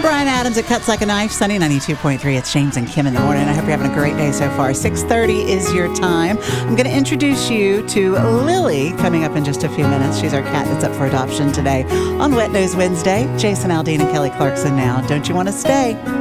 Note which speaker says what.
Speaker 1: Brian Adams. It cuts like a knife. Sunny 92.3. It's James and Kim in the morning. I hope you're having a great day so far. 6:30 is your time. I'm going to introduce you to Lily coming up in just a few minutes. She's our cat that's up for adoption today on Wet Nose Wednesday. Jason Aldean and Kelly Clarkson now. Don't you want to stay?